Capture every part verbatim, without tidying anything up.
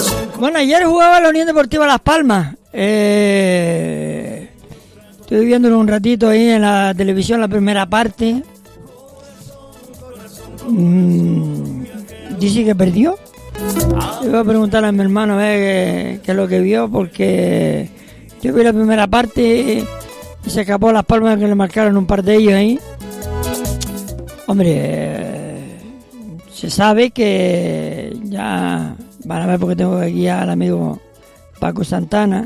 Bueno, ayer jugaba la Unión Deportiva Las Palmas. Eh, estoy viéndolo un ratito ahí en la televisión, la primera parte. Mm, dice que perdió. Le voy a preguntar a mi hermano a ver qué, qué es lo que vio, porque yo vi la primera parte y se escapó Las Palmas, que le marcaron un par de ellos ahí. Hombre, eh, se sabe que ya van a ver, porque tengo aquí al amigo Paco Santana.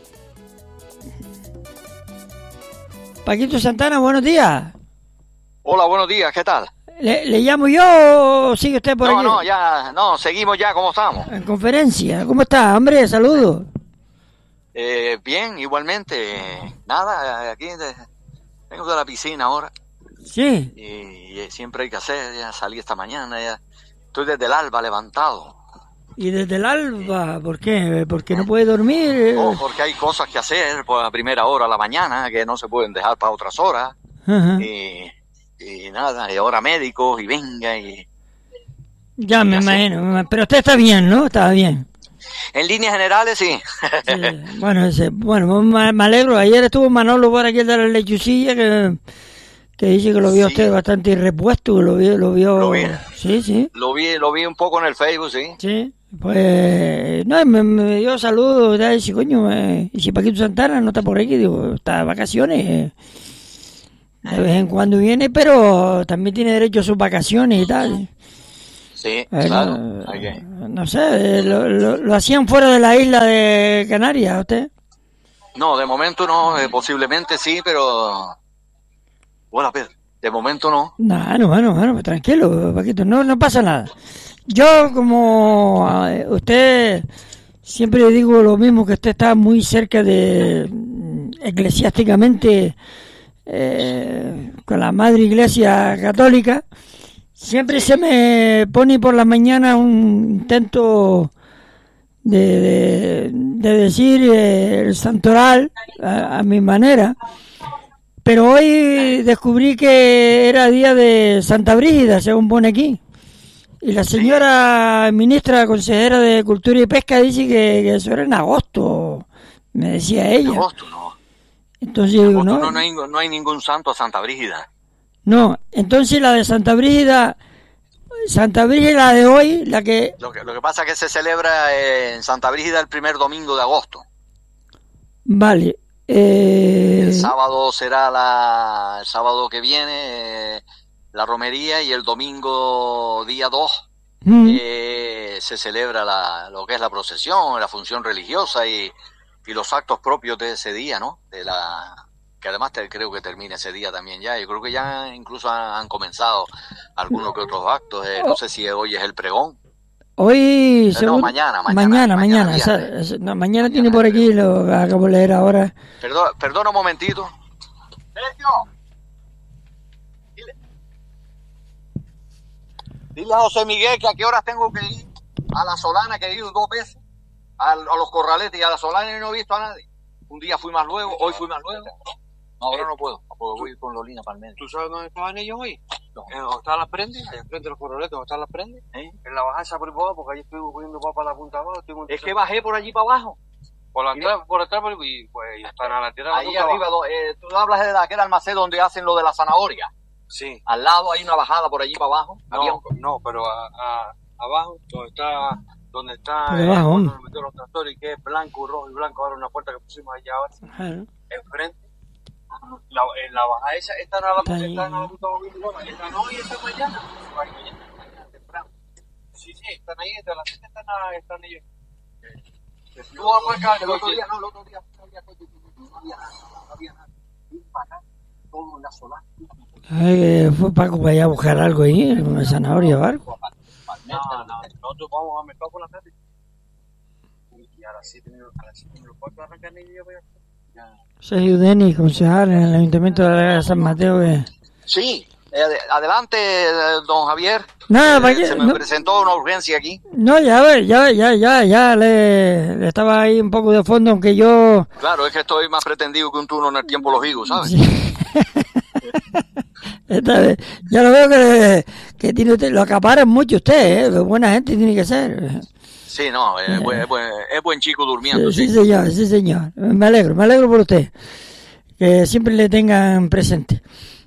Paquito Santana, buenos días. Hola, buenos días, ¿qué tal? ¿Le, le llamo yo o sigue usted por no, aquí? No, no, ya, no, seguimos ya, ¿cómo estamos? En conferencia, ¿cómo está, hombre? Saludos. Eh, bien, igualmente, nada, aquí de, vengo de la piscina ahora. Sí. Y, y siempre hay que hacer, ya salí esta mañana, ya estoy desde el alba levantado. ¿Y desde el alba? ¿Por qué? ¿Porque no puede dormir? No, porque hay cosas que hacer pues, a primera hora a la mañana que no se pueden dejar para otras horas. Ajá. Y, y nada, y ahora médicos y venga y... Ya y me así. imagino, pero usted está bien, ¿no? Está bien. En líneas generales, sí. Sí. Bueno, ese, bueno, me, me alegro. Ayer estuvo Manolo por aquí de la lechucilla que, que dice que lo vio Sí. usted bastante repuesto, que lo vio, lo vio. Lo vi. Sí, sí. Lo vi, lo vi un poco en el Facebook, sí. Sí. Pues, no, me, me dio saludos, y dice, coño, eh, y si Paquito Santana no está por aquí, digo, está de vacaciones. eh. De vez en cuando viene, pero también tiene derecho a sus vacaciones y tal. Sí, Eh, claro. no, Hay que- no sé, eh, lo, lo, lo hacían fuera de la isla de Canarias, ¿usted? No, de momento no, eh, posiblemente sí, pero... Bueno, Pedro, de momento no. No, no, bueno, bueno, pues tranquilo, Paquito, no, no pasa nada. Yo, como eh, usted, siempre digo lo mismo, que usted está muy cerca de, mm, eclesiásticamente, eh, con la Madre Iglesia Católica, siempre se me pone por la mañana un intento de, de, de decir eh, el santoral a, a mi manera, pero hoy descubrí que era día de Santa Brígida, según pone aquí, y la señora ministra consejera de Cultura y Pesca dice que, que eso era en agosto, me decía En ella. agosto no. Entonces En digo, agosto no, no, no, hay, no hay ningún santo a Santa Brígida. no, entonces la de Santa Brígida, Santa Brígida la de hoy, la que, Lo que, lo que pasa es que se celebra eh, en Santa Brígida el primer domingo de agosto. vale, eh, El sábado será la, el sábado que viene eh, la romería y el domingo día dos mm, eh, se celebra la, lo que es la procesión, la función religiosa y, y los actos propios de ese día, ¿no? De la que además te, creo que termina ese día también ya. Yo creo que ya incluso han, han comenzado algunos que otros actos. Eh, no sé si hoy es el pregón. hoy, Eh, seguro- no, mañana, mañana, mañana, mañana, mañana, esa- viernes. esa- no, mañana Mañana tiene por es aquí, lo acabo de leer ahora. Perdón, perdona un momentito. Sergio, dile, dile a José Miguel que a qué horas tengo que ir a la Solana, que he ido dos veces, a, a los Corraletes y a la Solana y no he visto a nadie. Un día fui más luego, hoy fui más luego. No, ahora no puedo, porque voy con Lolina para el medio. ¿Tú sabes dónde estaban ellos hoy? No. Eh, ¿Dónde están las prendas? Allá frente de los corraletes, ¿dónde están las prendas? ¿Eh? En la bajada por abajo, porque allí estoy poniendo papa a la punta abajo. Estoy Es que bajé por allí para abajo. por la entrada, por atrás, por- y pues y están a la tierra. Ahí arriba, do- eh, tú hablas de aquel almacén donde hacen lo de la zanahoria. Sí. Al lado hay una bajada por allí para abajo. Había No, un- no, pero a, a- abajo, donde está, donde está, Por eh, debajo, cuando ¿no? nos metieron los tractores, que es blanco, rojo y blanco, ahora una puerta que pusimos allá ahora, Claro. enfrente. La, en la bajada esa, están a la Está ahí. están a la puta bombilla, están hoy, esta mañana, mañana, mañana, temprano. Sí, sí, están ahí, entre las siete están, a- están ellos. Tú vas para acá, el otro día, no, el otro día no había coche, no había nada, no había nada. Fui para acá, todo en la solar. Ay, fue Paco para allá a buscar algo ahí, una zanahoria o algo. No, no, nosotros vamos a mercado por la tarde. Y a las siete minutos, a las siete minutos, ¿cuánto arrancan ellos ya voy a hacer? Ya. Sergio Denis, concejal en el Ayuntamiento de la Vega de San Mateo. Que... Sí, eh, adelante, eh, don Javier. Nada, Eh, ¿para qué? Se me No. presentó una urgencia aquí. No, ya, ve, ya, ya, ya, ya, le, le estaba ahí un poco de fondo, aunque yo... Claro, es que estoy más pretendido que un turno en el tiempo los higos, ¿sabes? Sí. Esta vez, ya lo veo que, que tiene usted, lo acaparan mucho usted, ¿eh? Buena gente tiene que ser. Sí, no, es, buen, es, buen, es buen chico durmiendo. Sí, sí. sí, señor, sí, señor. Me alegro, me alegro por usted. Que siempre le tengan presente.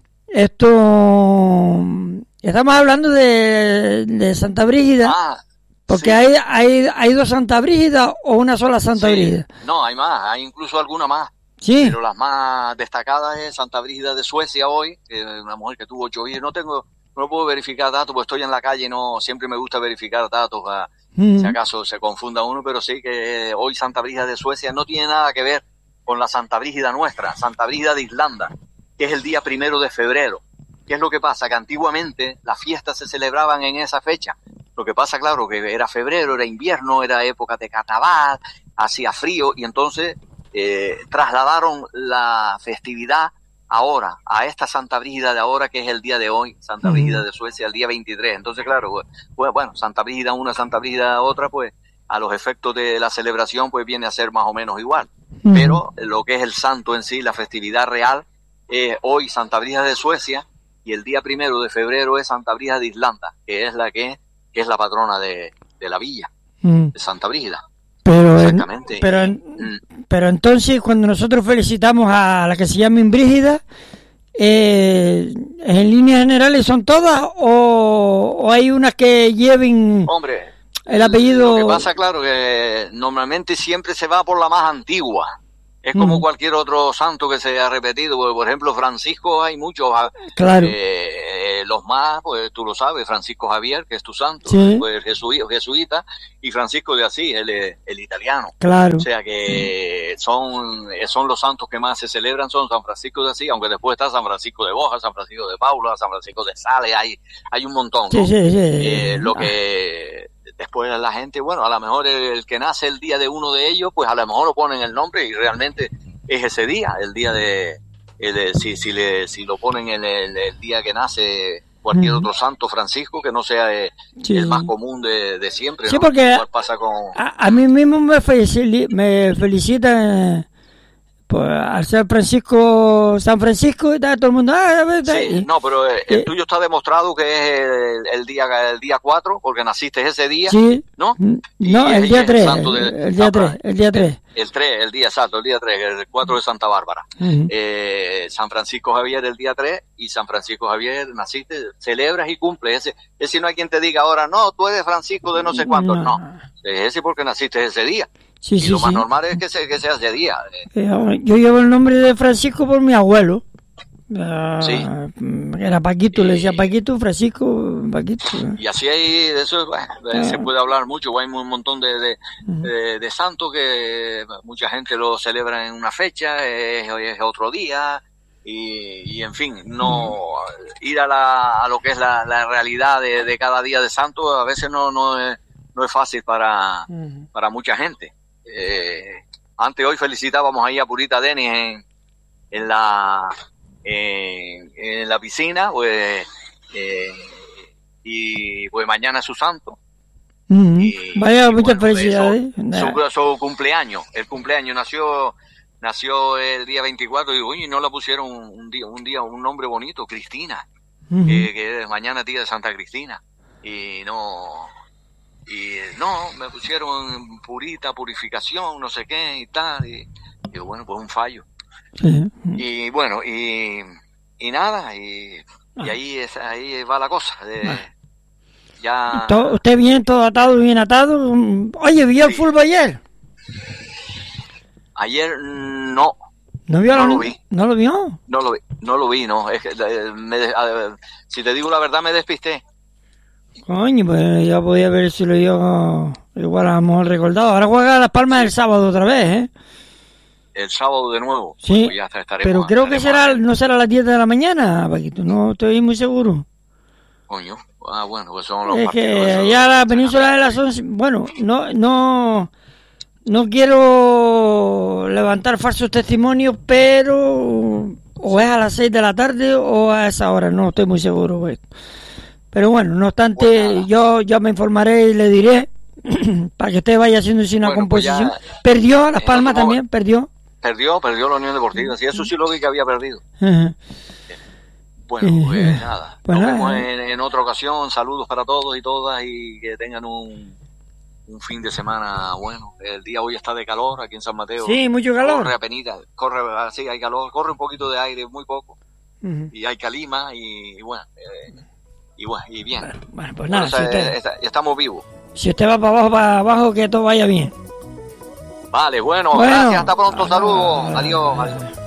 Esto... Estamos hablando de, de Santa Brígida. Ah, porque sí. hay, hay, hay dos Santa Brígida o una sola Santa Sí. Brígida. No, hay más, hay incluso alguna más. Sí. Pero las más destacadas es Santa Brígida de Suecia hoy, que es una mujer que tuvo ocho hijos. No tengo, no puedo verificar datos, porque estoy en la calle y no siempre me gusta verificar datos, a, Mm. si acaso se confunda uno, pero sí que hoy Santa Brígida de Suecia no tiene nada que ver con la Santa Brígida nuestra, Santa Brígida de Irlanda, que es el día primero de febrero. ¿Qué es lo que pasa? Que antiguamente las fiestas se celebraban en esa fecha. Lo que pasa, claro, que era febrero, era invierno, era época de carnaval, hacía frío, y entonces eh, trasladaron la festividad ahora, a esta Santa Brígida de ahora, que es el día de hoy, Santa Brígida de Suecia, el día veintitrés. Entonces, claro, pues, bueno, Santa Brígida una, Santa Brígida otra, pues a los efectos de la celebración, pues viene a ser más o menos igual. Mm. Pero lo que es el santo en sí, la festividad real, es hoy Santa Brígida de Suecia, y el día primero de febrero es Santa Brígida de Irlanda, que es la que, que es la patrona de, de la villa, Mm. de Santa Brígida. Pero, Exactamente. pero, Mm. pero entonces cuando nosotros felicitamos a la que se llama Brígida, eh, ¿en líneas generales son todas o, o hay unas que lleven Hombre, el apellido? lo que pasa, claro, que normalmente siempre se va por la más antigua. Es como Mm. cualquier otro santo que se ha repetido. Por, por ejemplo, Francisco, hay muchos. ah, Claro. eh, los más, pues tú lo sabes, Francisco Javier, que es tu santo, Sí. pues jesuí- jesuita, y Francisco de Asís, el, el italiano. Claro. O sea que son, son los santos que más se celebran, son San Francisco de Asís, aunque después está San Francisco de Boja, San Francisco de Paula, San Francisco de Sales, hay, hay un montón, ¿no? Sí, sí, sí. Eh, lo que después la gente, bueno, a lo mejor el, el que nace el día de uno de ellos, pues a lo mejor lo ponen el nombre y realmente es ese día, el día de, el de- si, si, le, si lo ponen en el, el día que nace cualquier Ujú. otro santo Francisco, que no sea eh, Sí. el más común de, de siempre, Sí, ¿no? porque- Igual pasa con... A, a mí mismo me, felicili- me felicitan eh, por, al ser Francisco, San Francisco, y está todo el mundo. Ah, a ver, Sí, y- no, pero eh, el eh, tuyo está demostrado que es el, el día el día cuatro, porque naciste ese día, sí. ¿no? Mm, Y- No, y- el y día el tres, santo de- el, el día ah, tres, el día tres. El tres, el día exacto, el día tres, el cuatro de Santa Bárbara. Ujú. Eh, San Francisco Javier el día tres, y San Francisco Javier naciste, celebras y cumples. Ese, ese no hay quien te diga ahora, no, tú eres Francisco de no sé cuánto. No, es ese porque naciste ese día. Sí, Y sí, lo más sí. normal es que, se, que sea ese día. Eh, Eh, Yo llevo el nombre de Francisco por mi abuelo. Ah, Sí. Era Paquito, le decía Y- Paquito, Francisco, Paquito. Y así hay, de eso bueno, eh, se puede hablar mucho, hay un montón de, de, de- de santos que mucha gente lo celebra en una fecha, es, es otro día, y, y en fin, no ir a, la, a lo que es la, la realidad de, de cada día de santo a veces no, no, es, no es fácil para, Ujú. para mucha gente. Eh, antes hoy felicitábamos ahí a Purita Denis en, en la en, en la piscina, pues eh, y pues mañana es su santo. Ujú. Y, Vaya, y muchas bueno, pues, felicidades. Su, su cumpleaños, el cumpleaños nació nació el día veinticuatro y uy, no le pusieron un día un día un nombre bonito, Cristina, Ujú. que, que es mañana día de Santa Cristina, y no y no me pusieron purita, purificación, no sé qué y tal, y digo, bueno, pues un fallo. Sí. Y bueno, y, y nada, y, y ahí es, ahí va la cosa. De, ya Todo- ¿Usted bien, todo atado, bien atado? Mm, Oye, ¿vio el Sí. fútbol ayer? ayer no, ¿No vio No la- lo vi. ¿No lo vio? no lo vi, no lo vi, no. Es que, eh, me de- a- si te digo la verdad, me despisté. Coño, pues ya podía ver si lo dio igual a lo mejor recordado. Ahora juega Las Palmas el sábado otra vez, ¿eh? El sábado de nuevo. Sí, pues ya está- estaremos- pero creo que estaremos será atentos. no será a las diez de la mañana, Paquito. No estoy muy seguro. Coño, ah, bueno, pues son los Es partidos que esos. ya la península de las once... Bueno, no, no, no quiero levantar falsos testimonios, pero o es a las seis de la tarde o a esa hora, no estoy muy seguro, güey. Pero bueno, no obstante, Pues nada. yo, yo me informaré y le diré para que usted vaya haciendo así una Bueno, pues composición. ya- Perdió a Las en Palmas otro también, perdió. Perdió, perdió la Unión Deportiva. Sí, eso sí lo vi que había perdido. Ajá. Bueno, Eh, pues eh, nada. pues Nos nada. vemos en, en otra ocasión. Saludos para todos y todas y que tengan un, un fin de semana bueno. El día hoy está de calor aquí en San Mateo. Sí, mucho calor. Corre apenita, corre, sí, hay calor, corre un poquito de aire, muy poco. Uh-huh. Y hay calima y, y bueno, eh, y bueno, y bien. Bueno, bueno, pues nada, Pero, o sea, si usted, está, estamos vivos. si usted va para abajo, para abajo, que todo vaya bien. Vale, bueno, Bueno, gracias, hasta pronto, ah, saludos, adiós, adiós.